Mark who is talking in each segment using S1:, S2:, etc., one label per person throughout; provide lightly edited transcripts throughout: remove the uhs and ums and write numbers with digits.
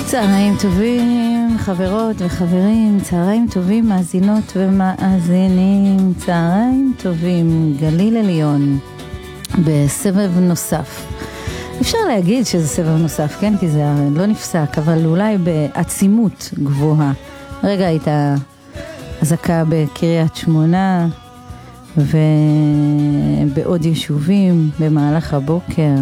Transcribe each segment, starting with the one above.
S1: צהריים טובים חברות וחברים, צהריים טובים מאזינות ומאזינים, צהריים טובים, גליל עליון בסבב נוסף. אפשר להגיד שזה סבב נוסף, כן? כי זה לא נפסק, אבל אולי בעצימות גבוהה. רגע הייתה אזעקה בקריית שמונה ובעוד יישובים במהלך הבוקר.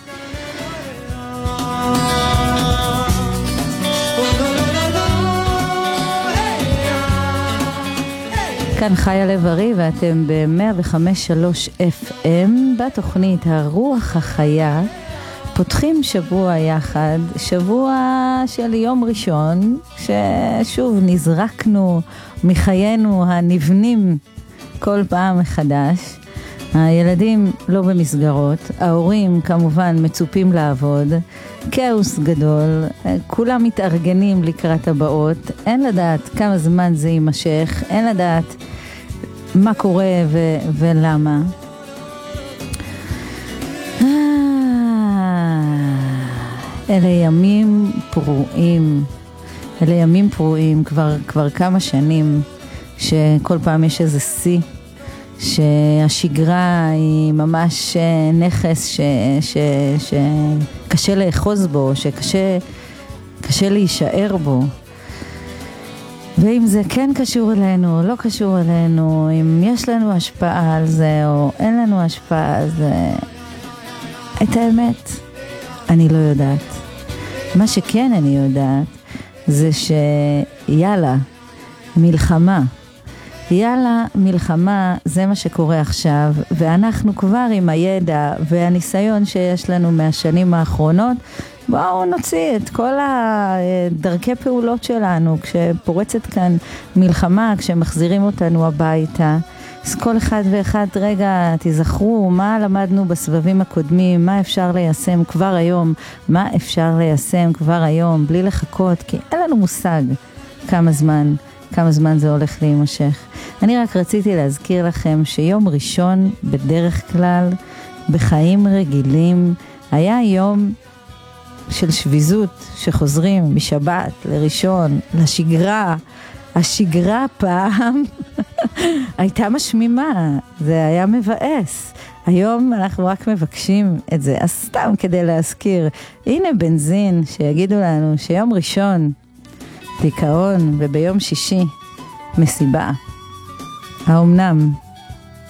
S1: כאן חיה לב-ארי ואתם ב-105.3 FM בתוכנית הרוח החיה. פותחים שבוע יחד, שבוע של יום ראשון, ששוב נזרקנו מחיינו הנבנים כל פעם מחדש. הילדים לא במסגרות, ההורים כמובן מצופים לעבוד, כאוס גדול, כולם מתארגנים לקראת הבאות, אין לדעת כמה זמן זה יימשך, אין לדעת מה קורה ולמה. אלה ימים פרועים, אלה ימים פרועים, כבר כמה שנים שכל פעם יש איזה שיא, שהשגרה היא ממש נכס שקשה לאחוז בו, שקשה להישאר בו. ואם זה כן קשור אלינו או לא קשור אלינו, אם יש לנו השפעה על זה או אין לנו השפעה על זה, את האמת אני לא יודעת. מה שכן אני יודעת זה שיאללה, מלחמה. יאללה, מלחמה, זה מה שקורה עכשיו, ואנחנו כבר עם הידע והניסיון שיש לנו מהשנים האחרונות, בואו נוציא את כל הדרכי פעולות שלנו, כשפורצת כאן מלחמה, כשמחזירים אותנו הביתה. אז כל אחד ואחד רגע תזכרו מה למדנו בסבבים הקודמים, מה אפשר ליישם כבר היום, מה אפשר ליישם כבר היום, בלי לחכות, כי אין לנו מושג כמה זמן זה הולך להימשך. אני רק רציתי להזכיר לכם שיום ראשון בדרך כלל בחיים רגילים היה יום של שביזות, שחוזרים משבת לראשון לשגרה. השגרה פעם הייתה משמימה, זה היה מבאס. היום אנחנו רק מבקשים את זה, אז סתם כדי להזכיר, הנה בנזין שיגידו לנו שיום ראשון דיכאון וביום שישי מסיבה. האומנם?